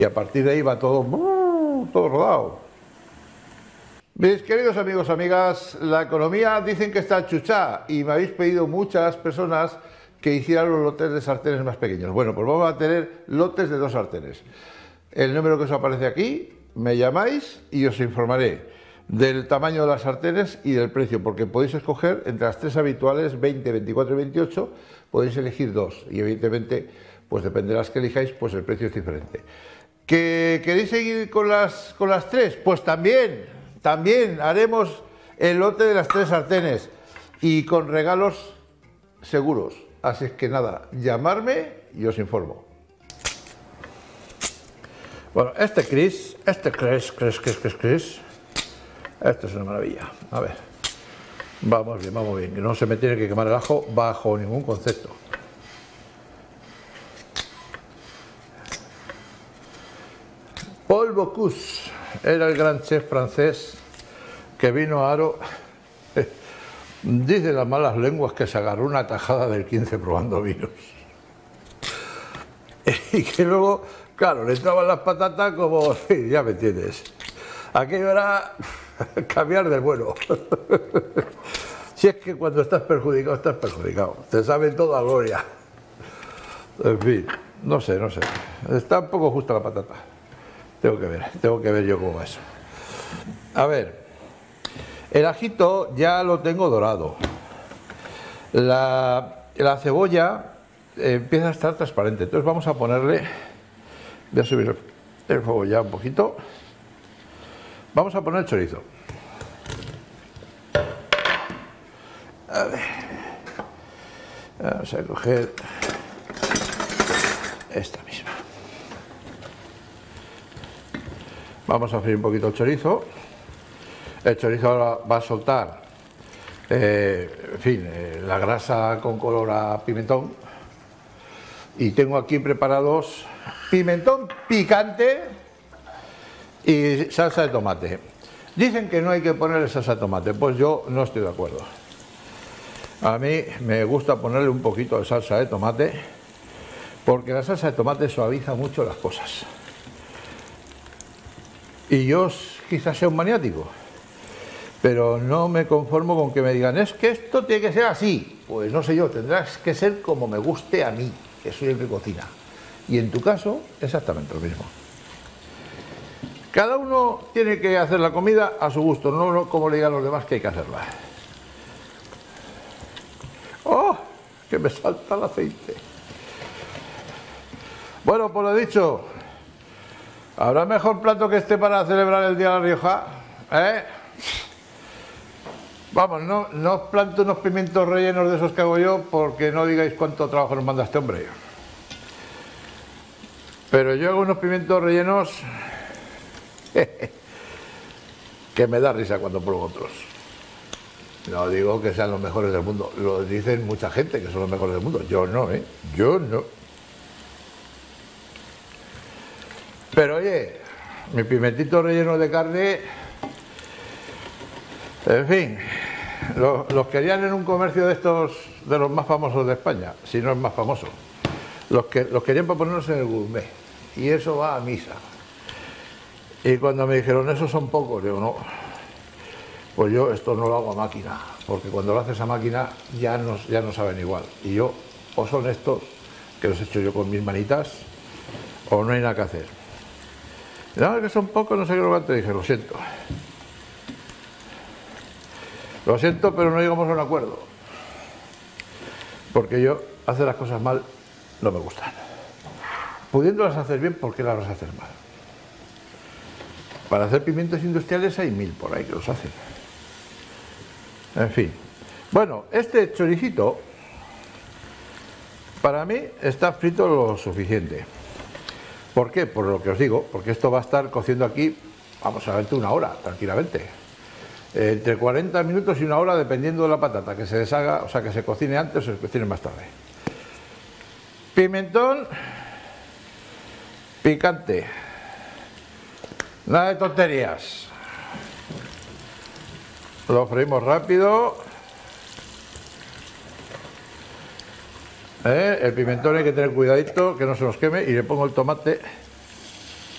Y a partir de ahí va todo, todo rodado. Mis queridos amigos, amigas, la economía dicen que está chuchá y me habéis pedido muchas personas que hicieran los lotes de sartenes más pequeños. Bueno, pues vamos a tener lotes de 2 sartenes. El número que os aparece aquí, me llamáis y os informaré del tamaño de las sartenes y del precio, porque podéis escoger entre las 3 habituales, 20, 24 y 28, podéis elegir 2 y evidentemente, pues depende de las que elijáis, pues el precio es diferente. ¿Que queréis seguir con las 3? Pues también haremos el lote de las 3 sartenes y con regalos seguros. Así es que nada, llamarme y os informo. Bueno, este Cris, esto es una maravilla. A ver, vamos bien, que no se me tiene que quemar el ajo bajo ningún concepto. Paul Bocuse era el gran chef francés que vino a Haro. Dicen las malas lenguas que se agarró una tajada del 15 probando vinos. Y que luego, claro, le entraban las patatas como, ya me entiendes. Aquello era cambiar del bueno. Si es que cuando estás perjudicado, estás perjudicado. Te sabe todo a gloria. En fin, no sé. Está un poco justa la patata. Tengo que ver yo cómo va eso. A ver, el ajito ya lo tengo dorado. La cebolla empieza a estar transparente. Entonces vamos a ponerle, voy a subir el fuego ya un poquito. Vamos a poner el chorizo. A ver, vamos a coger esta misma. Vamos a freír un poquito el chorizo. El chorizo ahora va a soltar, la grasa con color a pimentón. Y tengo aquí preparados pimentón picante y salsa de tomate. Dicen que no hay que ponerle salsa de tomate, pues yo no estoy de acuerdo. A mí me gusta ponerle un poquito de salsa de tomate porque la salsa de tomate suaviza mucho las cosas. Y yo quizás sea un maniático, pero no me conformo con que me digan, es que esto tiene que ser así. Pues no sé yo, tendrás que ser como me guste a mí, que soy el que cocina. Y en tu caso, exactamente lo mismo. Cada uno tiene que hacer la comida a su gusto, no como le digan los demás que hay que hacerla. ¡Oh! Que me salta el aceite. Bueno, pues lo dicho. ¿Habrá mejor plato que este para celebrar el Día de La Rioja? Vamos, no os planto unos pimientos rellenos de esos que hago yo porque no digáis cuánto trabajo nos manda este hombre. Pero yo hago unos pimientos rellenos que me da risa cuando pruebo otros. No digo que sean los mejores del mundo, lo dicen mucha gente que son los mejores del mundo. Yo no, yo no. Pero oye, mi pimentito relleno de carne, en fin, los querían en un comercio de estos, de los más famosos de España, si no es más famoso. Los querían para ponerlos en el gourmet, y eso va a misa. Y cuando me dijeron, esos son pocos, digo, no, pues yo esto no lo hago a máquina, porque cuando lo haces a máquina ya no saben igual. Y yo, o son estos, que los he hecho yo con mis manitas, o no hay nada que hacer. No, que son pocos, no sé qué lo que dije, lo siento. Lo siento, pero no llegamos a un acuerdo. Porque yo hacer las cosas mal no me gustan. Pudiéndolas hacer bien, ¿por qué las vas a hacer mal? Para hacer pimientos industriales hay 1000 por ahí que los hacen. En fin. Bueno, este choricito para mí está frito lo suficiente. ¿Por qué? Por lo que os digo, porque esto va a estar cociendo aquí, vamos a ver, 1 hora, tranquilamente. Entre 40 minutos y 1 hora, dependiendo de la patata, que se deshaga, o sea, que se cocine antes o se cocine más tarde. Pimentón picante. Nada de tonterías. Lo freímos rápido. El pimentón hay que tener cuidadito, que no se nos queme, y le pongo el tomate